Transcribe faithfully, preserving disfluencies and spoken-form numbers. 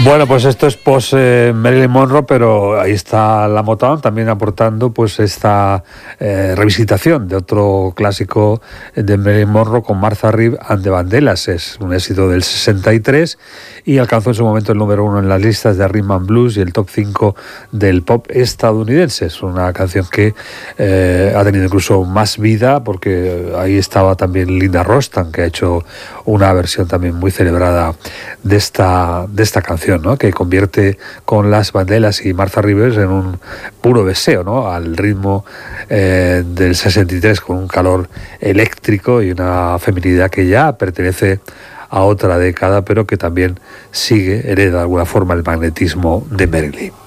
Bueno, pues esto es post eh, Marilyn Monroe, pero ahí está la Motown también aportando pues esta eh, revisitación de otro clásico de Marilyn Monroe con Martha Reeves and the Vandellas. Es un éxito del sesenta y tres y alcanzó en su momento el número uno en las listas de Rhythm and Blues y el top cinco del pop estadounidense. Es una canción que eh, ha tenido incluso más vida porque ahí estaba también Linda Ronstadt, que ha hecho una versión también muy celebrada de esta, de esta canción, ¿no? Que convierte con las Vandellas y Martha Reeves en un puro deseo, ¿no? Al ritmo eh, del sesenta y tres, con un calor eléctrico y una feminidad que ya pertenece a otra década, pero que también sigue, hereda de alguna forma el magnetismo de Marilyn.